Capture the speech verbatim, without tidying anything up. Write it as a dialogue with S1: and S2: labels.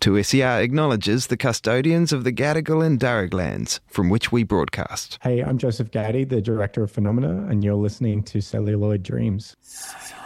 S1: two S E R acknowledges the custodians of the Gadigal and Darug lands from which we broadcast.
S2: Hey, I'm Joseph Gowdy, the Director of Phenomena, and you're listening to Celluloid Dreams.